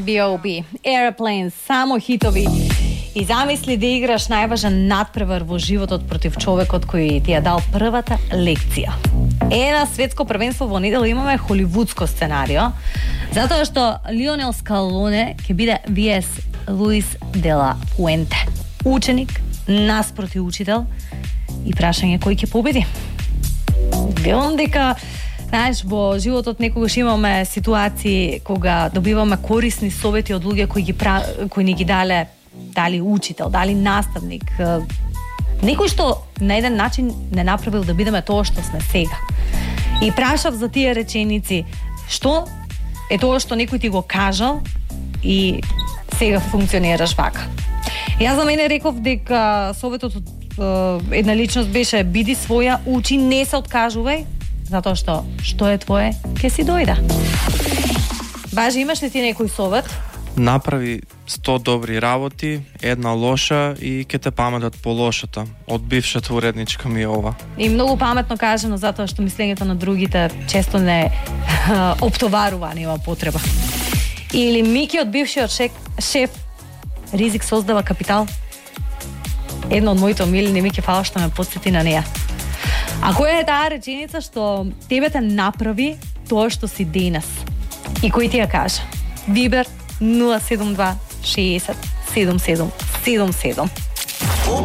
B.O.B. Airplane, само хитови. И замисли да играш најважен надпревар во животот против човекот кој ти ја дал првата лекција. На светско првенство во недела имаме холивудско сценарио, затоа што Лионел Скалоне ќе биде VS Луис де ла Пуенте. Ученик наспроти учител и прашање кој ќе победи. Велам дека знаеш, во животот некогаш имаме ситуации кога добиваме корисни совети од луѓе кои ни ги дали учител, дали наставник, некој што на еден начин не направил да бидеме тоа што сме сега. И прашав за тие реченици, што е тоа што некој ти го кажал и сега функционираш вака. Јас за мене реков дека советот од една личност беше биди своја, учи, не се откажувај, затоа што е твое, ќе си дојде. Важи, имаш ли ти некој совет? Направи 100 добри работи, една лоша и ќе те паметат по лошата. Од бившата уредничка ми е ова. И многу паметно кажано, затоа што мислењето на другите често не оптоварува, нема потреба. Или Мики од бившиот шеф, ризик создава капитал. Една од моите омилени, Мики, фала што ме потсети на неа. А која е таа реченица што тебе те направи тоа што си денес? И кој ти ја кажа? Вибер 072 60 77 77.